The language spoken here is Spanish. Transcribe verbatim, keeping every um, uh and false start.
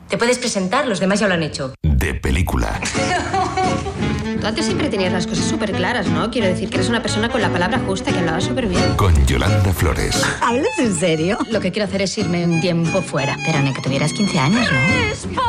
Te puedes presentar, los demás ya lo han hecho. De película. Tú antes siempre tenías las cosas súper claras, ¿no? Quiero decir que eres una persona con la palabra justa, que hablaba súper bien. Con Yolanda Flores. ¿Hablas en serio? Lo que quiero hacer es irme un tiempo fuera. Pero ni que tuvieras quince años, ¿no?